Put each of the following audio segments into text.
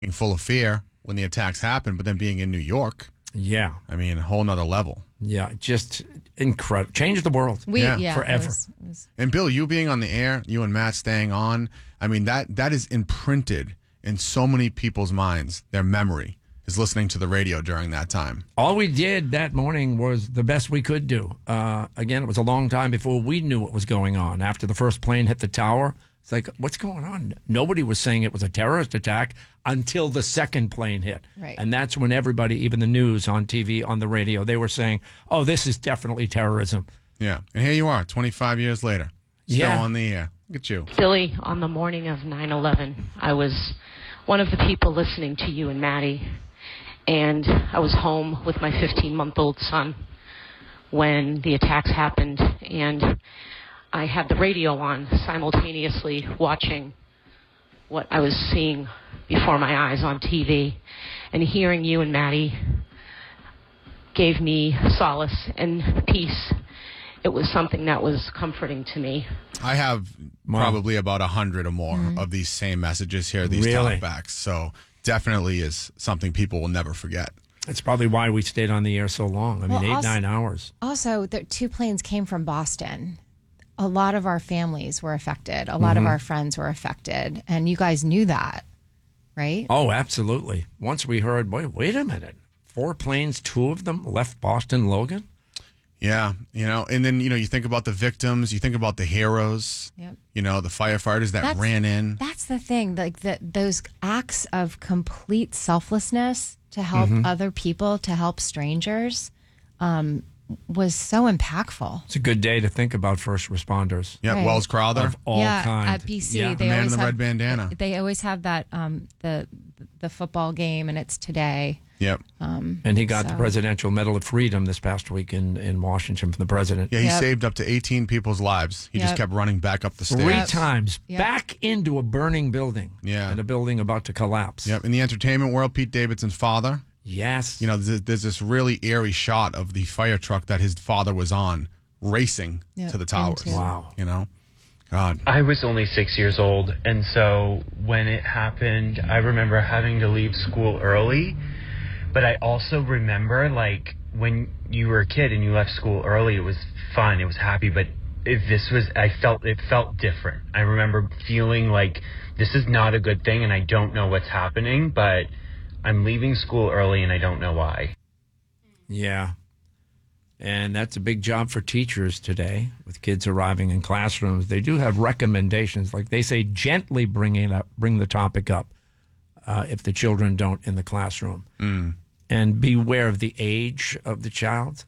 full of fear when the attacks happened, but then being in New York, Yeah. I mean, a whole nother level. Yeah. Just incredible. Changed the world. Forever. It was And Bill, you being on the air, you and Matt staying on, I mean, that is imprinted in so many people's minds. Their memory is listening to the radio during that time. All we did that morning was the best we could do. Again, it was a long time before we knew what was going on. After the first plane hit the tower, it's like, what's going on? Nobody was saying it was a terrorist attack until the second plane hit. Right. And that's when everybody, even the news, on TV, on the radio, they were saying, oh, this is definitely terrorism. Yeah. And here you are, 25 years later, still Yeah. on the air. Look at you. Silly, on the morning of 9/11, I was one of the people listening to you and Maddie, and I was home with my 15-month-old son when the attacks happened, and I had the radio on simultaneously watching what I was seeing before my eyes on TV, and hearing you and Maddie gave me solace and peace. It was something that was comforting to me. I have probably about 100 or more of these same messages here, these Really? talkbacks. So definitely is something people will never forget. That's probably why we stayed on the air so long. I mean, Well, 9 hours. Also, the two planes came from Boston. A lot of our families were affected. A lot of our friends were affected. And you guys knew that, right? Oh, absolutely. Once we heard, wait a minute. 4 planes, 2 of them left Boston Logan? Yeah, and then, you think about the victims, you think about the heroes, Yep. the firefighters that ran in. That's the thing. Like those acts of complete selflessness to help other people, to help strangers, was so impactful. It's a good day to think about first responders. Yeah, Right. Wells Crowther, Of all kind. At BC, Yeah. they the man in always the have, red bandana. They always have that the football game, and it's today. Yep. And he got the So- Presidential Medal of Freedom this past week in Washington from the president. Yeah, he Yep. saved up to 18 people's lives. He just Yep. kept running back up the 3 stairs. times Yep. back into a burning building. Yeah. And a building about to collapse. Yep. In the entertainment world, Pete Davidson's father, Yes. there's this really eerie shot of the fire truck that his father was on racing Yep, to the towers. into- Wow. God. I was only 6 years old, and so when it happened, I remember having to leave school early. But I also remember, like, when you were a kid and you left school early, it was fun, it was happy. But if it felt different. I remember feeling like this is not a good thing, and I don't know what's happening, but I'm leaving school early, and I don't know why. Yeah. And that's a big job for teachers today with kids arriving in classrooms. They do have recommendations. Like they say, gently bring the topic up if the children don't in the classroom. And beware of the age of the child.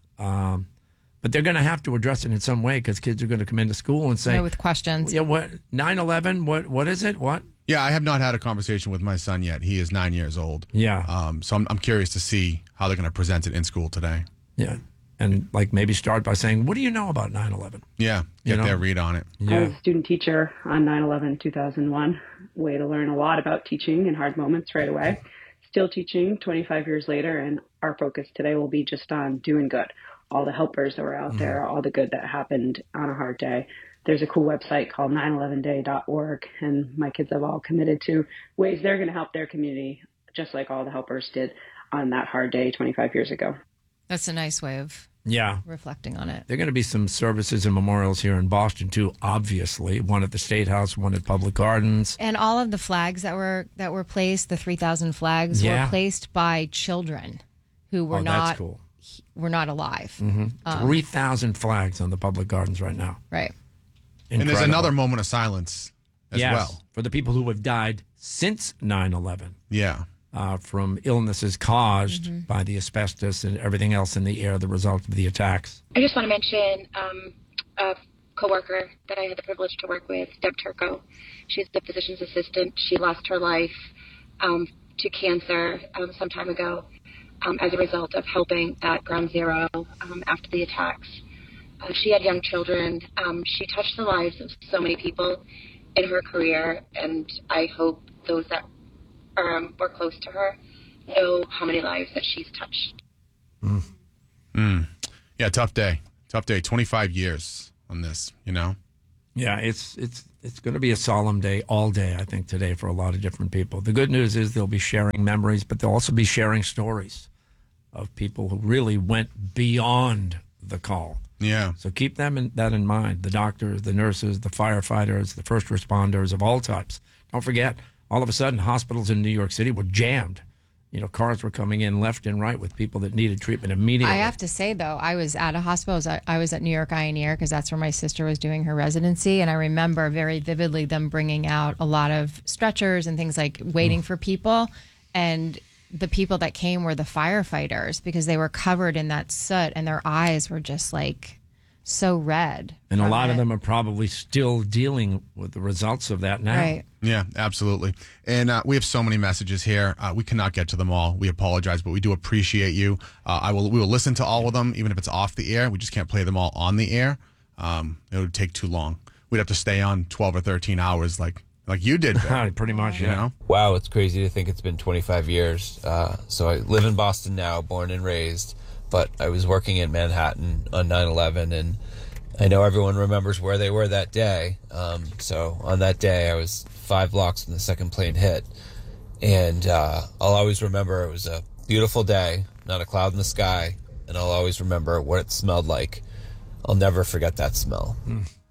But they're going to have to address it in some way because kids are going to come into school and say, with questions. yeah, what 9/11? What is it? What? Yeah, I have not had a conversation with my son yet. He is 9 years old. Yeah. So I'm curious to see how they're going to present it in school today. Yeah. And like maybe start by saying, what do you know about 9/11? Yeah, get their read on it. I was a student teacher on 9/11, 2001. Way to learn a lot about teaching in hard moments right away. Still teaching 25 years later, and our focus today will be just on doing good. All the helpers that were out there, all the good that happened on a hard day. There's a cool website called 911day.org, and my kids have all committed to ways they're going to help their community, just like all the helpers did on that hard day 25 years ago. That's a nice way of Yeah. reflecting on it. There are going to be some services and memorials here in Boston too. Obviously, one at the State House, one at Public Gardens. And all of the flags that were placed, the 3,000 flags, Yeah. were placed by children who were That's cool. were not alive. 3,000 flags on the Public Gardens right now. Right. And there's Incredible. another moment of silence as Yes, well. for the people who have died since 9/11 Yeah. from illnesses caused Mm-hmm. by the asbestos and everything else in the air, the result of the attacks. I just want to mention a coworker that I had the privilege to work with, Deb Turco. She's the physician's assistant. She lost her life to cancer some time ago as a result of helping at Ground Zero after the attacks. She had young children. She touched the lives of so many people in her career, and I hope those that were close to her know how many lives that she's touched. Yeah, tough day. Tough day. 25 years on this, Yeah, it's it's going to be a solemn day all day, I think, today for a lot of different people. The good news is they'll be sharing memories, but they'll also be sharing stories of people who really went beyond the call. Yeah. So keep that in mind. The doctors, the nurses, the firefighters, the first responders of all types. Don't forget, all of a sudden, hospitals in New York City were jammed. Cars were coming in left and right with people that needed treatment immediately. I have to say, though, I was at a hospital. I was at New York Eye and Ear because that's where my sister was doing her residency. And I remember very vividly them bringing out a lot of stretchers and things like waiting for people. And the people that came were the firefighters because they were covered in that soot and their eyes were just like so red. And a lot of them are probably still dealing with the results of that now. Right. Yeah, absolutely. And we have so many messages here. We cannot get to them all. We apologize, but we do appreciate you. We will listen to all of them, even if it's off the air. We just can't play them all on the air. It would take too long. We'd have to stay on 12 or 13 hours like you did. Pretty much, yeah. You know? Wow, it's crazy to think it's been 25 years. So I live in Boston now, born and raised, but I was working in Manhattan on 9/11, and I know everyone remembers where they were that day. So on that day, I was 5 blocks when the second plane hit. And I'll always remember it was a beautiful day, not a cloud in the sky. And I'll always remember what it smelled like. I'll never forget that smell.